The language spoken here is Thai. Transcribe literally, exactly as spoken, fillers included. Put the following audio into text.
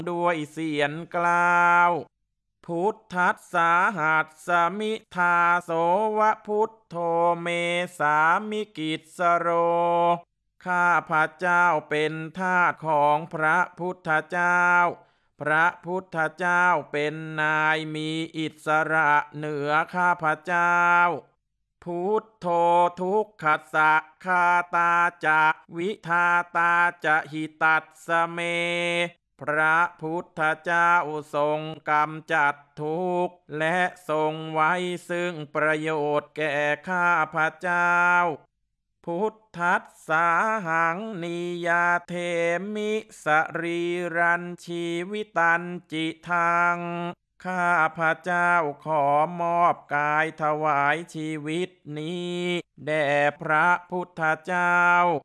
ด้วยเสียงกล่าวพุทธัสสาหัสสมิทาโสวะพุทโธเมสามิกิสโรข้าพระเจ้าเป็นทาสของพระพุทธเจ้าพระพุทธเจ้าเป็นนายมีอิสระเหนือข้าพระเจ้าพุทโธทุกขัสสะคาตาจะวิทาตาจะหิตัสสเมพระพุทธเจ้าทรงกำจัดทุกข์และทรงไว้ซึ่งประโยชน์แก่ข้าพระเจ้าพุทธัสสาหังนิยาเทมิสรีรันชีวิตันจิทังข้าพระเจ้าขอมอบกายถวายชีวิตนี้แด่พระพุทธเจ้า